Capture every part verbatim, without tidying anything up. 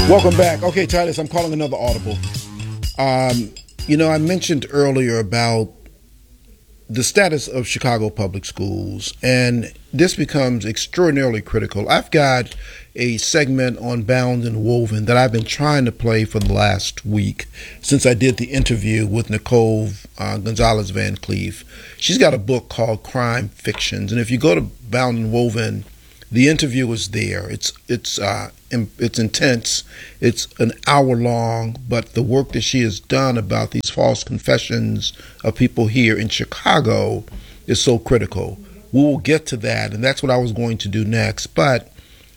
Welcome back. Okay, Titus, I'm calling another audible. Um, you know, I mentioned earlier about the status of Chicago public schools, and this becomes extraordinarily critical. I've got a segment on Bound and Woven that I've been trying to play for the last week since I did the interview with Nicole uh, Gonzalez Van Cleef. She's got a book called Crime Fictions, and if you go to Bound and Woven, the interview is there. It's it's uh, it's intense. It's an hour long, but the work that she has done about these false confessions of people here in Chicago is so critical. We will get to that, and that's what I was going to do next. But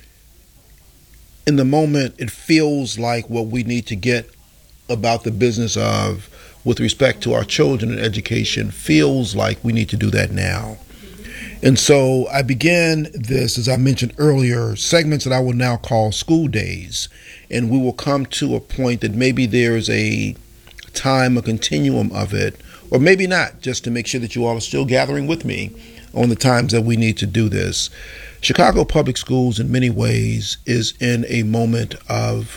in the moment, it feels like what we need to get about the business of, with respect to our children and education, feels like we need to do that now. And so I began this, as I mentioned earlier, segments that I will now call school days. And we will come to a point that maybe there's a time, a continuum of it, or maybe not, just to make sure that you all are still gathering with me on the times that we need to do this. Chicago Public Schools, in many ways, is in a moment of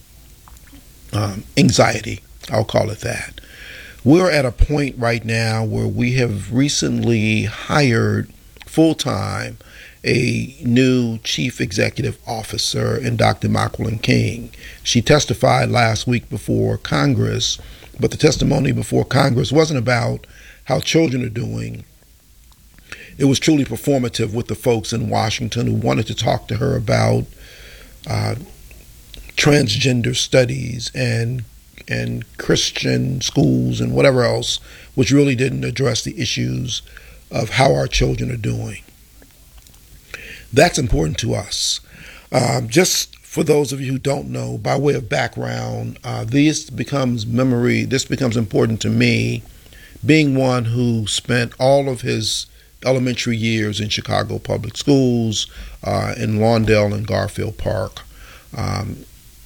um, anxiety. I'll call it that. We're at a point right now where we have recently hired full-time a new chief executive officer in Doctor Maquilyn King. She testified last week before Congress, but the testimony before Congress wasn't about how children are doing. It was truly performative with the folks in Washington who wanted to talk to her about uh, transgender studies and and Christian schools and whatever else, which really didn't address the issues of how our children are doing. That's important to us. Um, just for those of you who don't know, by way of background, uh, this becomes memory, this becomes important to me, being one who spent all of his elementary years in Chicago public schools, uh, in Lawndale and Garfield Park. Um,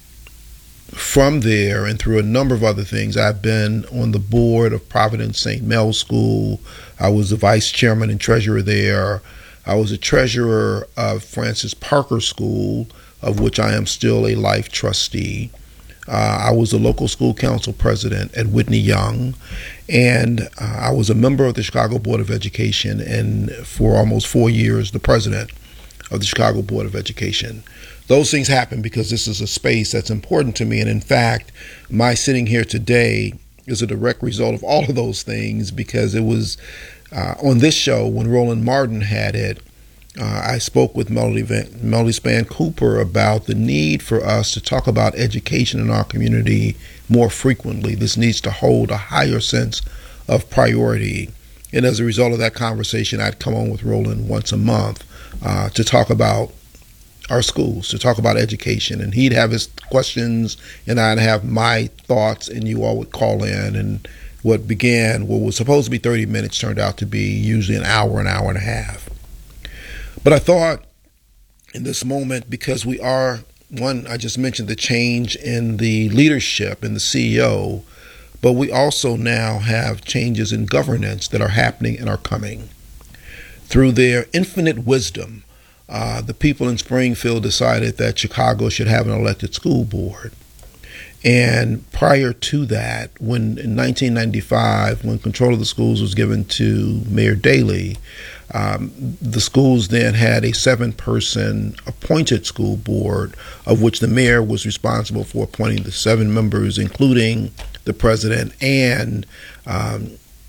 From there and through a number of other things, I've been on the board of Providence Saint Mel School. I was the vice chairman and treasurer there. I was a treasurer of Francis Parker School, of which I am still a life trustee. Uh, I was the local school council president at Whitney Young, and uh, I was a member of the Chicago Board of Education, and for almost four years, the president of the Chicago Board of Education. Those things happen because this is a space that's important to me. And in fact, my sitting here today is a direct result of all of those things, because it was uh, on this show when Roland Martin had it, uh, I spoke with Melody, Van, Melody Span Cooper about the need for us to talk about education in our community more frequently. This needs to hold a higher sense of priority. And as a result of that conversation, I'd come on with Roland once a month uh, to talk about our schools, to talk about education, and he'd have his questions and I'd have my thoughts, and you all would call in, and what began, what was supposed to be thirty minutes turned out to be usually an hour, an hour and a half. But I thought in this moment, because we are, one, I just mentioned the change in the leadership and the C E O, but we also now have changes in governance that are happening and are coming. Through their infinite wisdom, Uh, the people in Springfield decided that Chicago should have an elected school board. And prior to that, when in nineteen ninety-five, when control of the schools was given to Mayor Daley, um, the schools then had a seven-person appointed school board, of which the mayor was responsible for appointing the seven members, including the president and um,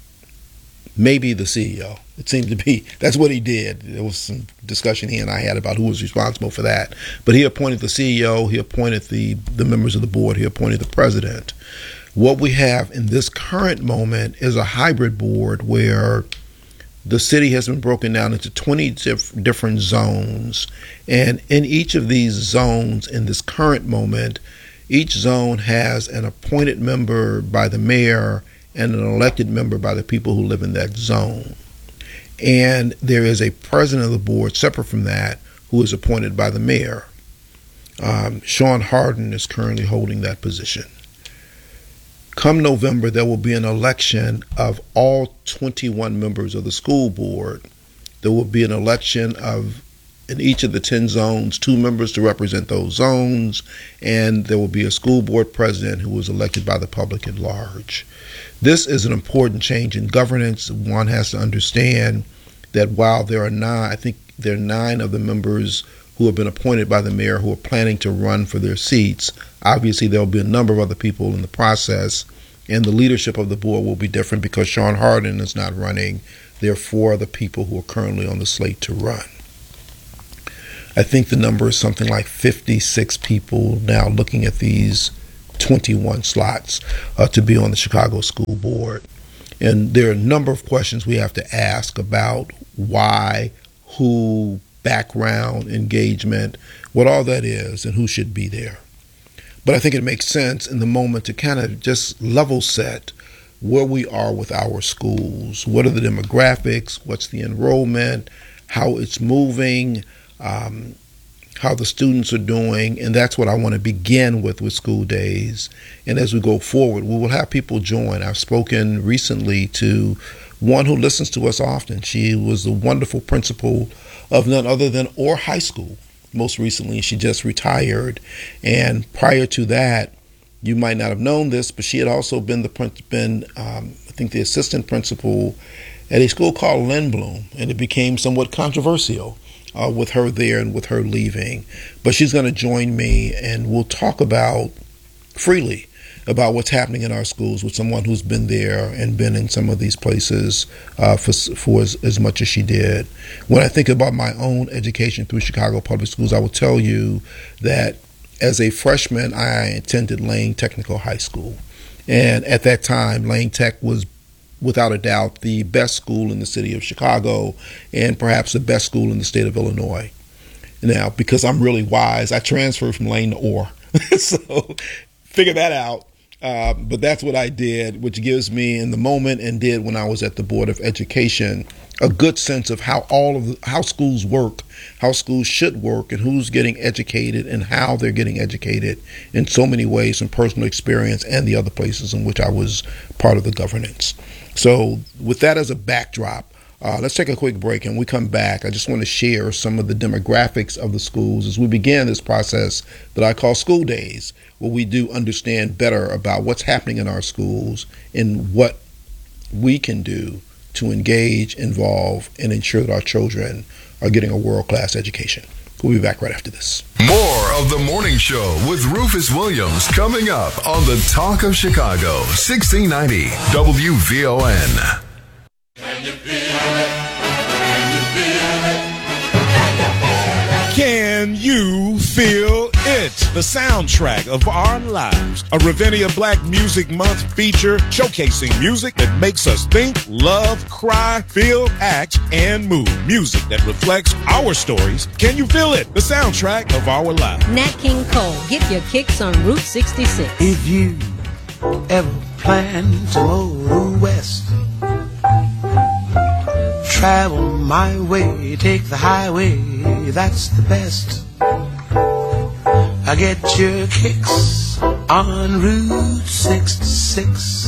maybe the C E O. It seemed to be, that's what he did. There was some discussion he and I had about who was responsible for that. But he appointed the C E O, he appointed the, the members of the board, he appointed the president. What we have in this current moment is a hybrid board where the city has been broken down into twenty diff- different zones. And in each of these zones in this current moment, each zone has an appointed member by the mayor and an elected member by the people who live in that zone. And there is a president of the board separate from that who is appointed by the mayor. Um, Sean Hardin is currently holding that position. Come November, there will be an election of all twenty-one members of the school board. There will be an election of in each of the ten zones, two members to represent those zones, and there will be a school board president who is elected by the public at large. This is an important change in governance. One has to understand that while there are nine, I think there are nine of the members who have been appointed by the mayor who are planning to run for their seats, obviously there will be a number of other people in the process, and the leadership of the board will be different because Sean Hardin is not running. There are four other people who are currently on the slate to run. I think the number is something like fifty-six people now looking at these twenty-one slots uh, to be on the Chicago School Board. And there are a number of questions we have to ask about why, who, background, engagement, what all that is, and who should be there. But I think it makes sense in the moment to kind of just level set where we are with our schools. What are the demographics? What's the enrollment? How it's moving? Um, how the students are doing, and that's what I want to begin with with School Days. And as we go forward, we will have people join. I've spoken recently to one who listens to us often. She was the wonderful principal of none other than Orr High School. Most recently, she just retired, and prior to that, you might not have known this, but she had also been the been um, I think the assistant principal at a school called Lindblom, and it became somewhat controversial Uh, with her there and with her leaving. But she's going to join me, and we'll talk about freely about what's happening in our schools with someone who's been there and been in some of these places uh, for, for as, as much as she did. When I think about my own education through Chicago Public Schools, I will tell you that as a freshman, I attended Lane Technical High School. And at that time, Lane Tech was without a doubt the best school in the city of Chicago and perhaps the best school in the state of Illinois. Now, because I'm really wise, I transferred from Lane to Orr. So figure that out. Uh, but that's what I did, which gives me in the moment and did when I was at the Board of Education, a good sense of how all of the, how schools work, how schools should work, and who's getting educated and how they're getting educated in so many ways from personal experience and the other places in which I was part of the governance. So with that as a backdrop, uh, let's take a quick break, and when we come back, I just want to share some of the demographics of the schools as we begin this process that I call School Days, where we do understand better about what's happening in our schools and what we can do to engage, involve, and ensure that our children are getting a world-class education. We'll be back right after this. More of The Morning Show with Rufus Williams coming up on the Talk of Chicago, sixteen ninety W V O N. Can you feel it? Can you feel it? Can you feel it? The soundtrack of our lives. A Ravinia Black Music Month feature showcasing music that makes us think, love, cry, feel, act, and move. Music that reflects our stories. Can you feel it? The soundtrack of our lives. Nat King Cole, get your kicks on Route sixty-six. If you ever plan to motor west, travel my way, take the highway, that's the best. I get your kicks on Route sixty-six.